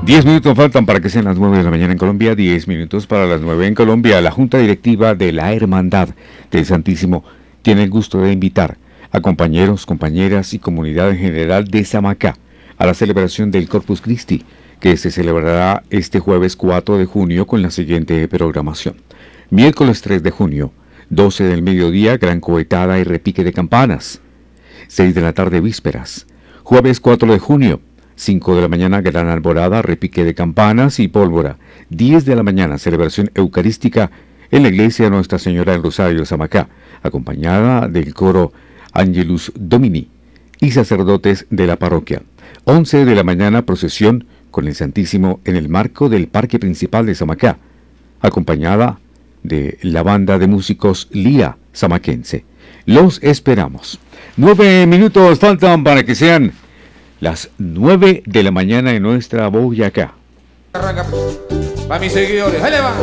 10 minutos faltan para que sean las 9 de la mañana en Colombia, 10 minutos para las 9 en Colombia. La Junta Directiva de la Hermandad del Santísimo tiene el gusto de invitar a compañeros, compañeras y comunidad en general de Samacá a la celebración del Corpus Christi, que se celebrará este jueves 4 de junio con la siguiente programación. Miércoles 3 de junio, 12 del mediodía, gran cohetada y repique de campanas. 6 de la tarde, vísperas. Jueves 4 de junio, 5 de la mañana, gran alborada, repique de campanas y pólvora. 10 de la mañana, celebración eucarística en la iglesia Nuestra Señora del Rosario de Samacá, acompañada del coro Angelus Domini y sacerdotes de la parroquia. 11 de la mañana, procesión con el Santísimo en el marco del Parque Principal de Samacá, acompañada de la banda de músicos Lía Samaquense. Los esperamos. 9 minutos faltan para que sean las 9 de la mañana en nuestra Boyacá. Arranca para mis seguidores, ahí le va.